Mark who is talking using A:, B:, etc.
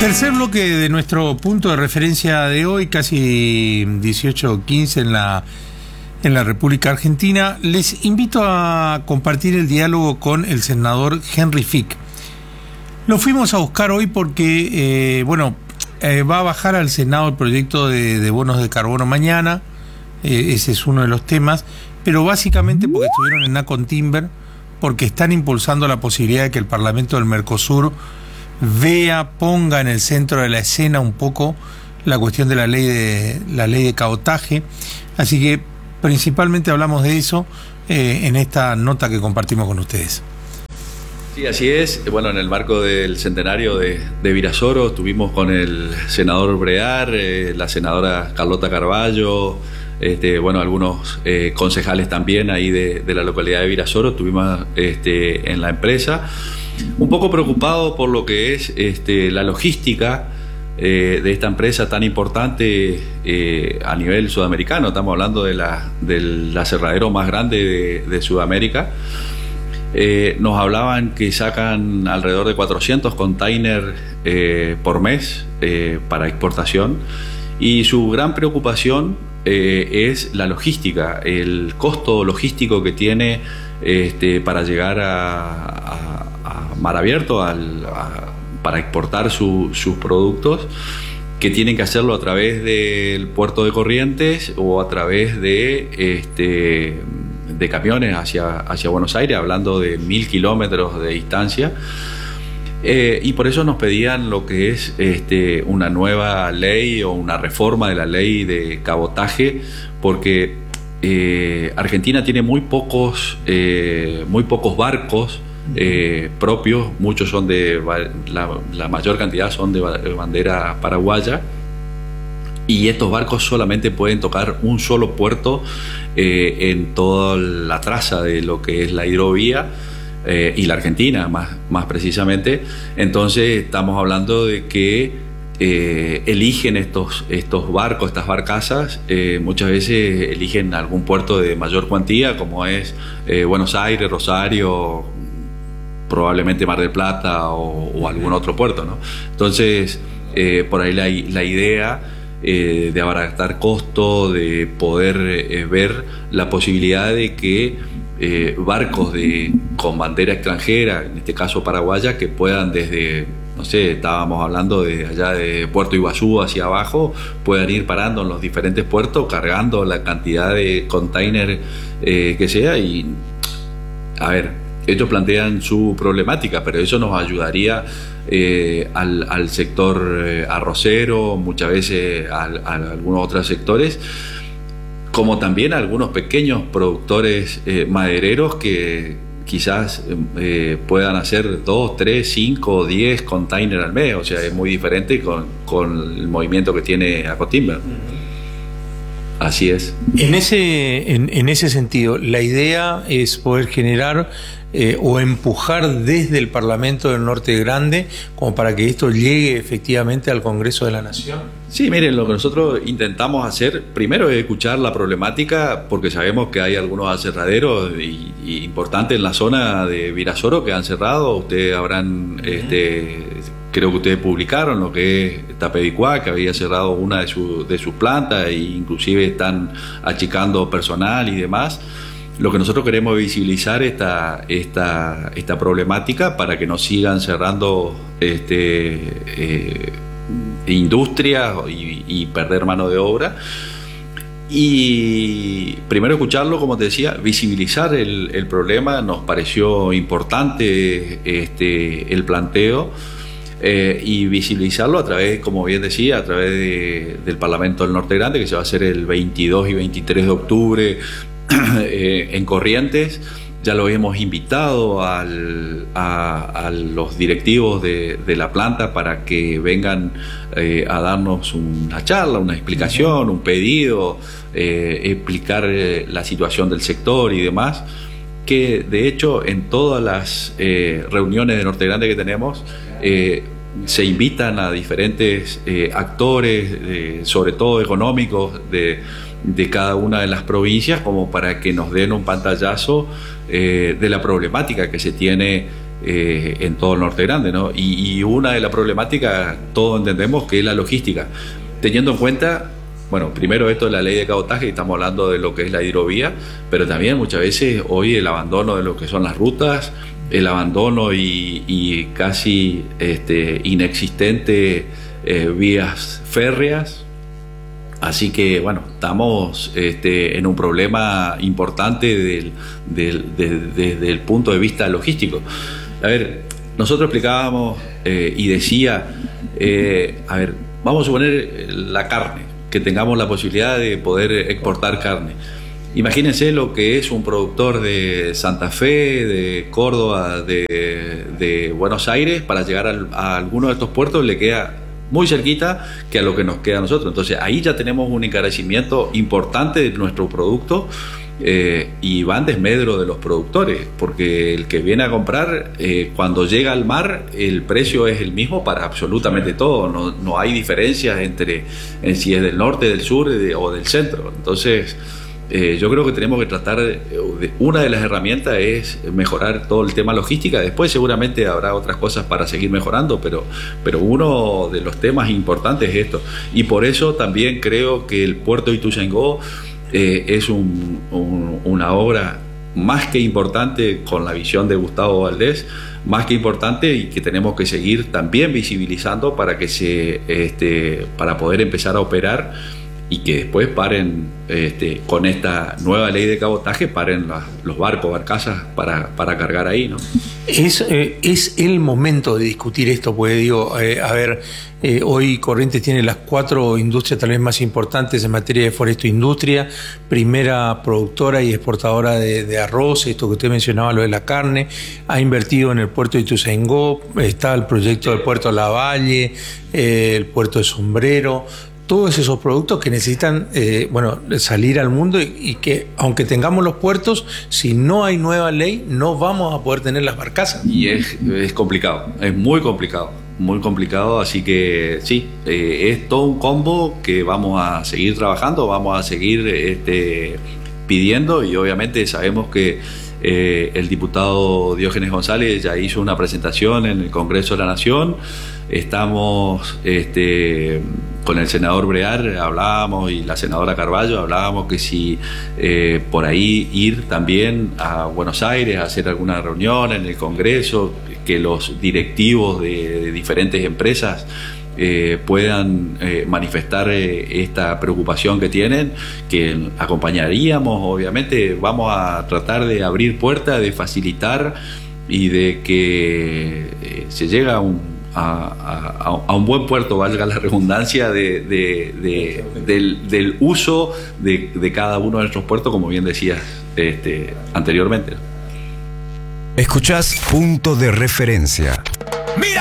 A: Tercer bloque de nuestro punto de referencia de hoy, casi 18:15 en la República Argentina. Les invito a compartir el diálogo con el senador Henry Fick. Lo fuimos a buscar hoy porque, va a bajar al Senado el proyecto de bonos de carbono mañana. Ese es uno de los temas, pero básicamente porque estuvieron en Nacon Timber, porque están impulsando la posibilidad de que el Parlamento del Mercosur ponga en el centro de la escena un poco la cuestión de la ley de cabotaje. Así que principalmente hablamos de eso en esta nota que compartimos con ustedes.
B: Sí, así es. Bueno, en el marco del centenario de Virasoro estuvimos con el senador Brear, la senadora Carlota Carballo, algunos concejales también ahí de la localidad de Virasoro. Estuvimos en la empresa un poco preocupado por lo que es la logística de esta empresa tan importante a nivel sudamericano. Estamos hablando del aserradero más grande de Sudamérica. Nos hablaban que sacan alrededor de 400 containers por mes para exportación, y su gran preocupación es la logística, el costo logístico que tiene para llegar a mar abierto para exportar sus productos, que tienen que hacerlo a través del puerto de Corrientes o a través de camiones hacia Buenos Aires, hablando de 1000 kilómetros de distancia. Y por eso nos pedían lo que es una nueva ley o una reforma de la ley de cabotaje, porque Argentina tiene muy pocos barcos propios. Muchos son la mayor cantidad son de bandera paraguaya, y estos barcos solamente pueden tocar un solo puerto en toda la traza de lo que es la hidrovía y la Argentina más precisamente. Entonces estamos hablando de que eligen estos barcos, estas barcazas, muchas veces eligen algún puerto de mayor cuantía, como es Buenos Aires, Rosario, probablemente Mar del Plata o algún otro puerto, ¿no? Entonces por ahí la idea de abaratar costo, de poder ver la posibilidad de que barcos con bandera extranjera, en este caso paraguaya, que puedan desde, no sé, estábamos hablando de allá de Puerto Iguazú hacia abajo, puedan ir parando en los diferentes puertos, cargando la cantidad de container que sea. Y a ver, ellos plantean su problemática, pero eso nos ayudaría al sector arrocero, muchas veces a algunos otros sectores, como también a algunos pequeños productores madereros que quizás puedan hacer 2, 3, 5, 10 containers al mes. O sea, es muy diferente con el movimiento que tiene Acotimber. Así es.
A: En ese sentido, la idea es poder generar o empujar desde el Parlamento del Norte Grande como para que esto llegue efectivamente al Congreso de la Nación.
B: Sí, miren, lo que nosotros intentamos hacer primero es escuchar la problemática, porque sabemos que hay algunos aserraderos y importantes en la zona de Virasoro que han cerrado. Ustedes habrán, creo que ustedes publicaron lo que es Tapedicuá, que había cerrado una de sus plantas, e inclusive están achicando personal y demás. Lo que nosotros queremos es visibilizar esta problemática para que no sigan cerrando industrias y perder mano de obra. Y primero escucharlo, como te decía, visibilizar el problema. Nos pareció importante el planteo y visibilizarlo a través, como bien decía, a través del Parlamento del Norte Grande, que se va a hacer el 22 y 23 de octubre en Corrientes. Ya lo hemos invitado a los directivos de la planta para que vengan a darnos una charla, una explicación, un pedido, explicar la situación del sector y demás, que de hecho en todas las reuniones de Norte Grande que tenemos se invitan a diferentes actores, sobre todo económicos, de cada una de las provincias, como para que nos den un pantallazo de la problemática que se tiene en todo el Norte Grande, ¿no? Y una de las problemáticas, todos entendemos, que es la logística, teniendo en cuenta, bueno, primero esto de la ley de cabotaje, estamos hablando de lo que es la hidrovía, pero también muchas veces hoy el abandono de lo que son las rutas, el abandono y casi inexistente vías férreas. Así que, bueno, estamos en un problema importante desde el punto de vista logístico. A ver, nosotros explicábamos y decía, a ver, vamos a suponer la carne, que tengamos la posibilidad de poder exportar carne. Imagínense lo que es un productor de Santa Fe, de Córdoba, de Buenos Aires, para llegar a alguno de estos puertos le queda muy cerquita que a lo que nos queda a nosotros. Entonces ahí ya tenemos un encarecimiento importante de nuestro producto y va en desmedro de los productores, porque el que viene a comprar, cuando llega al mar, el precio es el mismo para absolutamente todo. No hay diferencias entre si es del norte, del sur o del centro. Entonces yo creo que tenemos que tratar una de las herramientas es mejorar todo el tema logística. Después seguramente habrá otras cosas para seguir mejorando, pero uno de los temas importantes es esto. Y por eso también creo que el puerto de Ituzaingó es una obra más que importante, con la visión de Gustavo Valdés, más que importante, y que tenemos que seguir también visibilizando para que para poder empezar a operar y que después paren, con esta nueva ley de cabotaje, paren los barcos, barcazas para cargar ahí, ¿no?
A: Es el momento de discutir esto, porque digo, hoy Corrientes tiene las 4 industrias tal vez más importantes en materia de forestoindustria, primera productora y exportadora de arroz, esto que usted mencionaba, lo de la carne, ha invertido en el puerto de Ituzaingó, está el proyecto del puerto de Lavalle, el puerto de Sombrero, todos esos productos que necesitan salir al mundo y que, aunque tengamos los puertos, si no hay nueva ley, no vamos a poder tener las barcazas.
B: Y es complicado, es muy complicado, así que sí, es todo un combo que vamos a seguir trabajando, vamos a seguir pidiendo, y obviamente sabemos que el diputado Diógenes González ya hizo una presentación en el Congreso de la Nación. Estamos con el senador Brear, hablábamos, y la senadora Carballo, hablábamos que si por ahí ir también a Buenos Aires a hacer alguna reunión en el Congreso, que los directivos de diferentes empresas puedan manifestar esta preocupación que tienen, que acompañaríamos. Obviamente vamos a tratar de abrir puertas, de facilitar y de que se llegue a un buen puerto, valga la redundancia, del uso de cada uno de nuestros puertos, como bien decías anteriormente.
C: Escuchás Punto de Referencia. ¡Mira!